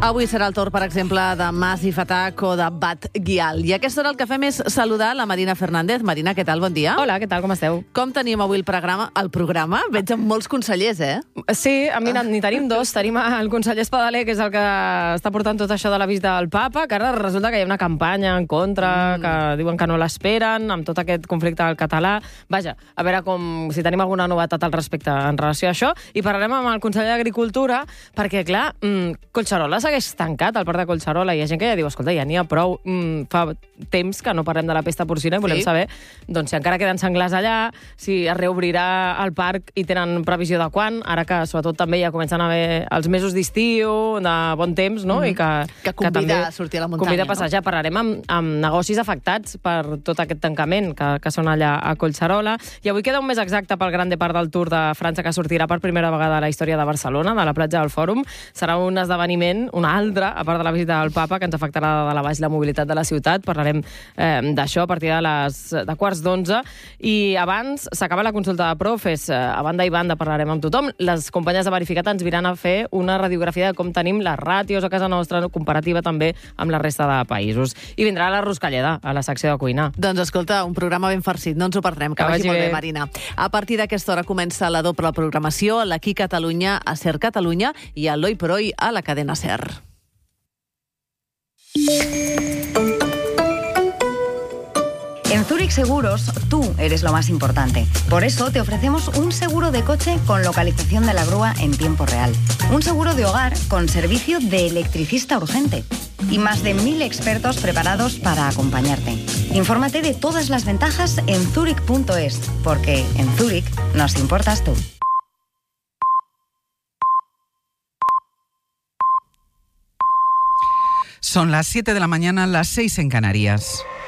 Avui serà el torn, per exemple, de Mas i Fatac o de Bat Guial. I a aquesta hora el que fem és saludar la Marina Fernández. Marina, què tal? Bon dia. Hola, què tal? Com esteu? Com tenim avui el programa? Veig amb molts consellers, eh? Sí, mira, ni tenim dos. Tenim el conseller Espadaler, que és el que està portant tot això de la visita del papa, que ara resulta que hi ha una campanya en contra, que diuen que no l'esperen, amb tot aquest conflicte del català. Vaja, a veure si tenim alguna novetat al respecte en relació a això. I parlarem amb el conseller d'Agricultura, perquè, clar, Collserola segueix tancat, el port de Collserola, i hi ha gent que ja diu, escolta, ja n'hi ha prou. Fa temps que no parlem de la pesta porcina i volem saber si encara queden senglars allà, si es reobrirà el parc i tenen previsió de quan, ara que sobretot també ja comencen a haver els mesos d'estiu, de bon temps, no? I que convida a sortir a la muntanya. Convida a passejar. Parlarem amb negocis afectats per tot aquest tancament que són allà a Collserola. I avui queda un mes exacte pel gran depart del Tour de França, que sortirà per primera vegada a la història de Barcelona, de la platja del Fòrum. Serà un esdeveniment, un altre, a part de la visita del papa, que ens afectarà de la baix la mobilitat de la ciutat. Parlarem d'això a partir de quarts d'11. I abans s'acaba la consulta de profes. A banda i banda parlarem amb tothom. Les companyes de Verificat ens viran a fer una radiografia de com tenim les ràtios a casa nostra, comparativa també amb la resta de països. I vindrà la Ruscalleda, a la secció de cuina. Doncs escolta, un programa ben farcit, no ens ho perdrem, que vagi molt bé, Marina. A partir d'aquesta hora comença la doble programació, l'Aquí Catalunya, a Ser Catalunya i a l'Hoy por Hoy a la cadena Ser. En Zurich Seguros, tú eres lo más importante. Por eso te ofrecemos un seguro de coche con localización de la grúa en tiempo real. Un seguro de hogar con servicio de electricista urgente. Y más de 1000 expertos preparados para acompañarte. Infórmate de todas las ventajas en zurich.es, porque en Zurich nos importas tú. Son las 7 de la mañana, las 6 en Canarias.